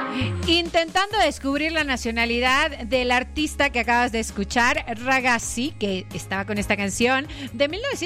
Intentando descubrir la nacionalidad del artista que acabas de escuchar, Ragazzi, que estaba con esta canción de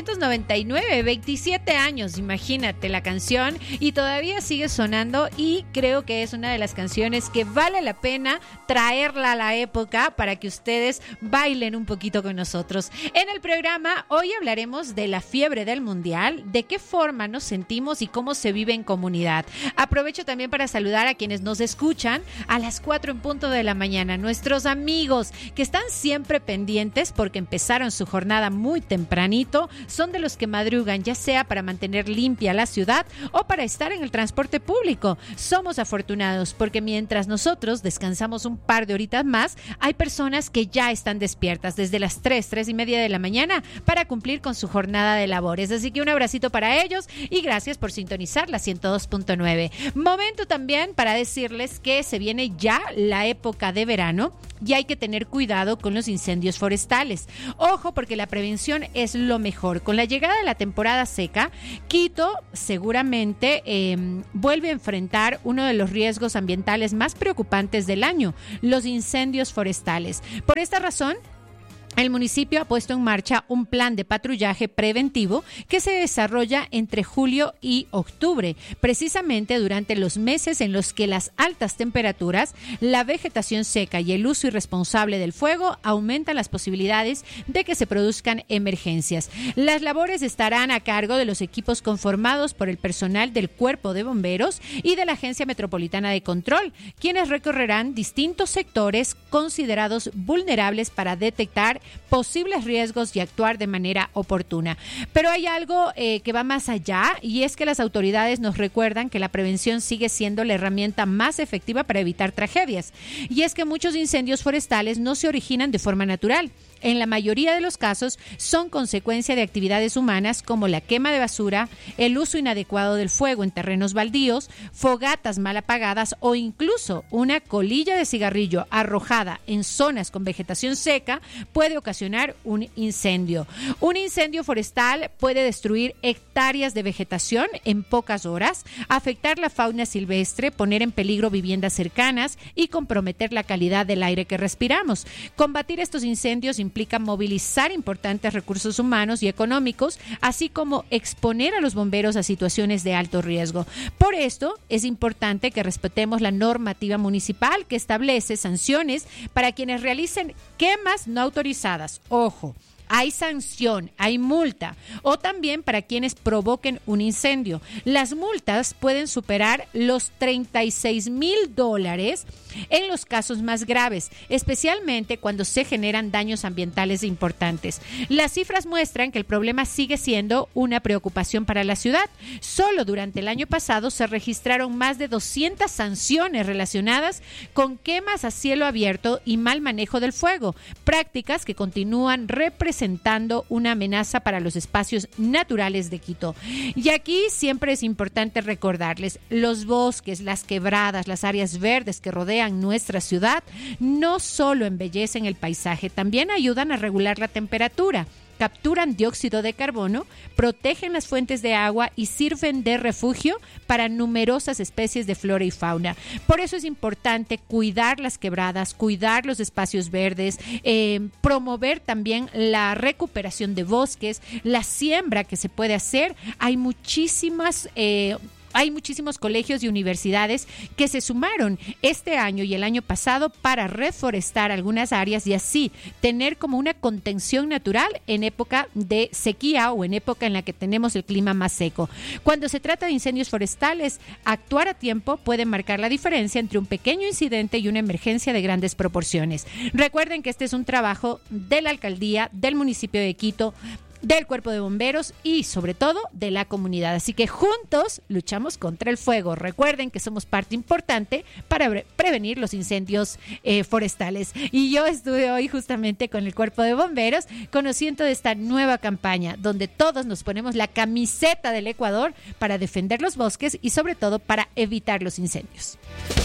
1999, 27 años, imagínate la canción, y todavía sigue sonando, y creo que es una de las canciones que vale la pena traerla a la época para que ustedes bailen un poquito con nosotros. En el programa hoy hablaremos de la fiebre del mundial, de qué forma nos sentimos y cómo se vive en comunidad. Aprovecho también para saludar a quienes nos escuchan a las 4 en punto de la mañana, nuestros amigos que están siempre pendientes porque empezaron su jornada muy tempranito, son de los que madrugan, ya sea para mantener limpia la ciudad o para estar en el transporte público. Somos afortunados porque mientras nosotros descansamos un par de horitas más, hay personas que ya están despiertas desde las 3:30 de la mañana para cumplir con su jornada de labores. Así que un abracito para ellos y gracias por sintonizar la 102.9. Momento también para decirles que se viene ya la época de verano y hay que tener cuidado con los incendios forestales. Ojo, porque la prevención es lo mejor. Con la llegada de la temporada seca, Quito seguramente vuelve a enfrentar uno de los riesgos ambientales más preocupantes del año, los incendios forestales. Por esta razón, el municipio ha puesto en marcha un plan de patrullaje preventivo que se desarrolla entre julio y octubre, precisamente durante los meses en los que las altas temperaturas, la vegetación seca y el uso irresponsable del fuego aumentan las posibilidades de que se produzcan emergencias. Las labores estarán a cargo de los equipos conformados por el personal del Cuerpo de Bomberos y de la Agencia Metropolitana de Control, quienes recorrerán distintos sectores considerados vulnerables para detectar posibles riesgos y actuar de manera oportuna. Pero hay algo que va más allá, y es que las autoridades nos recuerdan que la prevención sigue siendo la herramienta más efectiva para evitar tragedias. Y es que muchos incendios forestales no se originan de forma natural. En la mayoría de los casos son consecuencia de actividades humanas como la quema de basura, el uso inadecuado del fuego en terrenos baldíos, fogatas mal apagadas o incluso una colilla de cigarrillo arrojada en zonas con vegetación seca puede ocasionar un incendio. Un incendio forestal puede destruir hectáreas de vegetación en pocas horas, afectar la fauna silvestre, poner en peligro viviendas cercanas y comprometer la calidad del aire que respiramos. Combatir estos incendios implica movilizar importantes recursos humanos y económicos, así como exponer a los bomberos a situaciones de alto riesgo. Por esto, es importante que respetemos la normativa municipal que establece sanciones para quienes realicen quemas no autorizadas. Ojo, hay sanción, hay multa, o también para quienes provoquen un incendio. Las multas pueden superar los $36,000 en los casos más graves, especialmente cuando se generan daños ambientales importantes. Las cifras muestran que el problema sigue siendo una preocupación para la ciudad. Solo durante el año pasado se registraron más de 200 sanciones relacionadas con quemas a cielo abierto y mal manejo del fuego, prácticas que continúan representando una amenaza para los espacios naturales de Quito. Y aquí siempre es importante recordarles, los bosques, las quebradas, las áreas verdes que rodean nuestra ciudad no solo embellecen el paisaje, también ayudan a regular la temperatura, capturan dióxido de carbono, protegen las fuentes de agua y sirven de refugio para numerosas especies de flora y fauna. Por eso es importante cuidar las quebradas, cuidar los espacios verdes, promover también la recuperación de bosques, la siembra que se puede hacer. Hay muchísimos colegios y universidades que se sumaron este año y el año pasado para reforestar algunas áreas y así tener como una contención natural en época de sequía o en época en la que tenemos el clima más seco. Cuando se trata de incendios forestales, actuar a tiempo puede marcar la diferencia entre un pequeño incidente y una emergencia de grandes proporciones. Recuerden que este es un trabajo de la alcaldía, del municipio de Quito, del Cuerpo de Bomberos y sobre todo de la comunidad. Así que juntos luchamos contra el fuego. Recuerden que somos parte importante para prevenir los incendios forestales. Y yo estuve hoy justamente con el Cuerpo de Bomberos conociendo de esta nueva campaña donde todos nos ponemos la camiseta del Ecuador para defender los bosques y sobre todo para evitar los incendios.